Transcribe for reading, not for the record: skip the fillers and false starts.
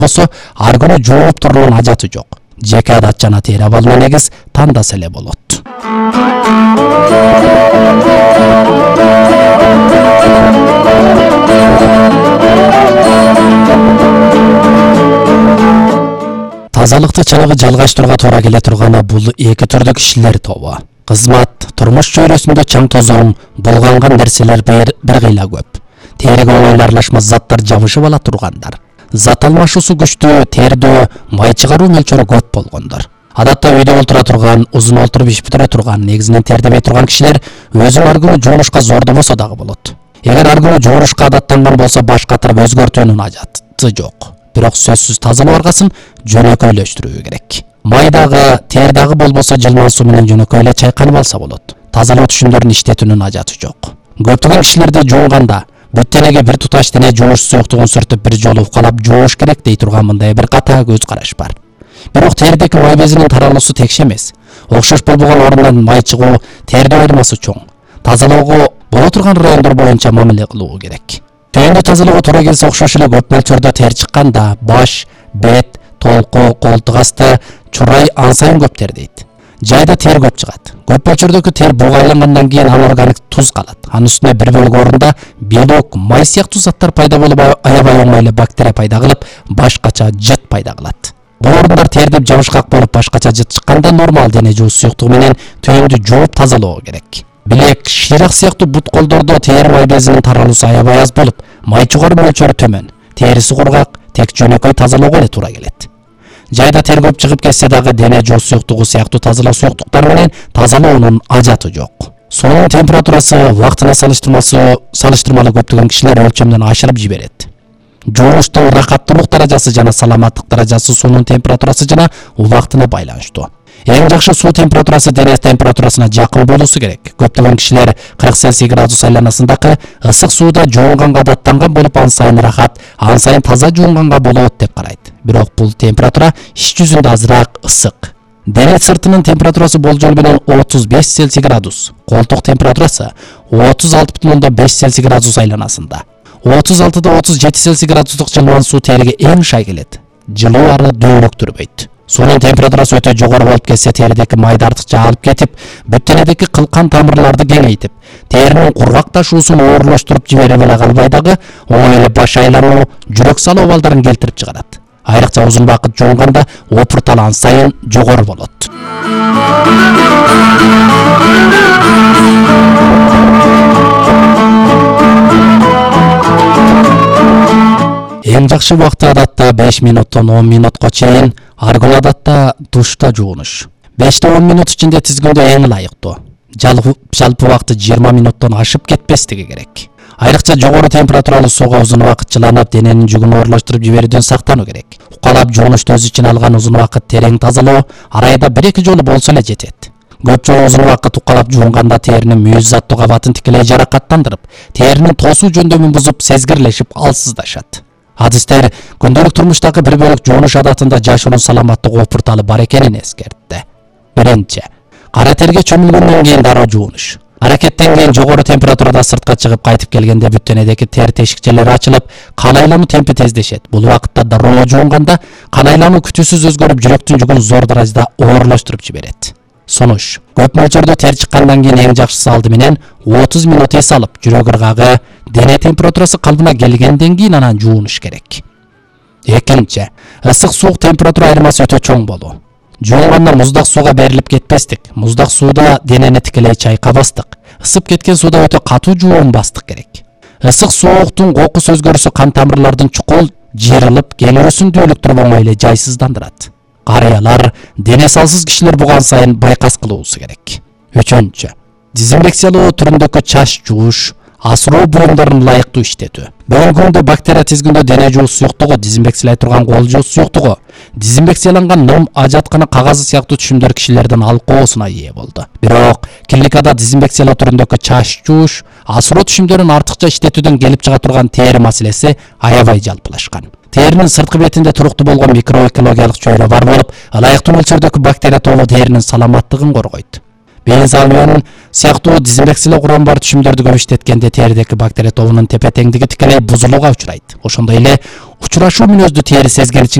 болсо ар күнү жууп турулган ажаты жок. Жеке адат жана тери абалына негиз тандаса эле болот. Тазалыкты чыныгы жалгаштырууга туура келе турганы бул эки түрдүү кишилер тобу. Кызмат, турмуш чөйрөсүндө чаң тозон, булганган нерселер бир кыйла көп. Териге оңой аралашмас заттар жабышып ала тургандар. Зат алмашуусу күчтүү, тердөө май чыгаруу мөлчөрү көп болгондор. Адатта үйдө олтура турган, узун олтуруп иш бүтүрө турган, негизинен тердебей турган кишилер өзүн ар күнү жуунушка зордобосо дагы болот. Эгер ар күнү жуунушка адаттанган болсо баш катырып өзгөртүүнүн ажаты жок. Бирок сөзсүз тазалоо аргасын жөнөкөйлөштүрүү керек. Май дагы, тер дагы болбосо жылман суу менен жөнөкөй эле чайканып алса болот. Тазалоо түшүмдөрүн иштетүүнүн ажаты жок. Көптөгөн кишилерди жууганда бүт денеге бир туташ дене жууш суюктугун сүртүп бир жолу уфкалап жууш керек дей турган мындай бир ката көз караш бар. Бирок тердеги май безинин таралуусу текш эмес. Окшош болбогон орундан май чыгуу терде айырмасы чоң. Тазалоого боло турган райондор боюнча мамиле кылуу керек. Түйүндү тазалоого туура келсе окшош эле көп мөлчөрдө тер чыкканда баш, бет, толку, колтук асты, чурай ан сайын көп тердейт. Жайда тер көп чыгат. Көп мөлчөрдөгү тер бугайлангандан кийин анорганик туз калат. Анын үстүнө бир бөлүк орунда белок, май сыяктуу заттар пайда болуп аябай оңой эле бактерия пайда кылып, башкача жыт пайда кылат. Бул орундар тердеп жабышкак болуп башкача жыт чыкканда нормал дене жуу суюктугу менен түйүндү жууп тазалоо керек. Билек, ширак сыяктуу бут колдордо тер май безинин таралуусу аябай аз болуп, май чыгаруу мөлчөрү төмөн. Териси кургак, тек жөнөкөй тазалоого эле туура келет. Жайда тер көп чыгып кетсе дагы дене жуу суюктугу сыяктуу тазалоо суюктуктар менен тазалоонун ажаты жок. Суунун температурасы вактына салыштырмалуу көптөгөн кишилер өлчөмдөн ашырып жиберет. Жуунуштун рахаттуулук даражасы жана саламаттык даражасы суунун температурасы жана убактына байланыштуу. Эң жакшы суу температурасы дене температурасына жакын болуусу керек. Көптөгөн кишилер 40 Цельсий градус айланасындагы ысык сууда жуунганга адаттанган болуп, ан сайын рахат, ан сайын таза жуунганга болот деп карайт. Бирок бул температура иш жүзүндө азыраак ысык. Дене сыртынын температурасы болжол менен 35 Цельсий градус, колтук температурасы 36,5 Цельсий градус айланасында. 36 37 Цельсий градустук жылман суу териге эң шай келет. Жылуу ары дөөлөктүрбөйт. Суунун температурасы өтө жогору болуп кетсе, теридеги майды артыкча алып кетип, бүт денедеги кылкан тамырларды кеңейтип, теринин кургакташуусун оорлоштуруп жибере калбай дагы оңой эле баш айлануу, жүрөк салуу абалдарын келтирип чыгарат. Айрыкча узун убакыт жууганда опуртал ан сайын жогору болот. Эң жакшы убакыт адатта 5 минуттан 10 минутка чейин, ар күнү адатта душта жуунуш. 5-10 минут ичинде тизгүндө эң ылайыктуу. Жалпы убакыты 20 минуттан ашып кетпестиги керек. Айрыкча жогору температуралуу сууга узун убакыт чыланып, дененин жүгүн оорлоштуруп жиберүүдөн сактануу керек. Укалап жуунушту өз ичине алган узун убакыт терең тазалоо ар айда 1-2 жолу болсо эле жетет. Көп жолу узун убакыт укалап жууганда теринин мүйүз заттуу кабатын тикелей жаракаттандырып, теринин тосуу жөндөмүн бузуп, сезгирлешип алсыздашат. Адистер күндөлүк турмуштагы бир бөлүк жуунуш адатында жашоонун саламаттык опурталы бар экенин эскертти. Биринчи, кара терге чөмүлгөндөн кийин дароо жуунуш. Аракеттен кийин жогору температурада сыртка чыгып кайтып келгенде бүт денедеги тер тешикчелери ачылып, кан айлануу темпи тездешет. Бул убакытта дароо жууганда кан айлануу күтүүсүз өзгөрүп, жүрөктүн жүгүн зор даражада оорлоштуруп жиберет. Сунуш, көп мөлчөрдө тер чыккандан кийин эң жакшысы алды менен 30 минут эс алып, жүрөк ыргагы, дене температурасы калыбына келгенден кийин анан жуунуш керек. Экинчи, ысык суук температура айырмасы өтө чоң болуу. Жууганда муздак сууга берилип кетпестик. Муздак сууда денени тикелей чайкабастык. Ысып кеткен сууда өтө катуу жуунбастык керек. Ысык сууктун кокус өзгөрүшү кан тамырлардын чукул жыйрылып, келүүсүн дөөлүктүрүп оңой эле жайсыздандырат. Карыялар, дене салсыз кишилер буган сайын байкас кылуусу керек. Үчүнчү, дезинфекциялоо түрүндөгү чач жууш, асыроо буюмдарын ылайыктуу иштетүү. Бүгүнкү күндө бактерия тизгүндө дене жуу суюктугу, дезинфекциялай турган кол жуу суюктугу, дезинфекцияланган ным, ажаткана, кагазы сыяктуу түшүмдөр кишилердин алкоосуна ээ болду. Бирок клиникада дезинфекциялоо түрүндөгү чач жууш, асыроо түшүмдөрүн артыкча иштетүүдөн келип чыга турган тери маселеси аябай жалпылашкан. Теринин сырткы бетинде туруктуу болгон микроэкологиялык чөйрө бар болуп, ылайыктуу мөлчөрдөгү бактерия тобу теринин саламаттыгын коргойт. бензолион сыяктуу дезинфекциялоо курамы бар түшүмдөрдү көп иштеткенде теридеги бактерия тобунун тепе теңдиги тикелей бузулууга учурайт. Ошондой эле учурашуу мүнөздүү тери сезген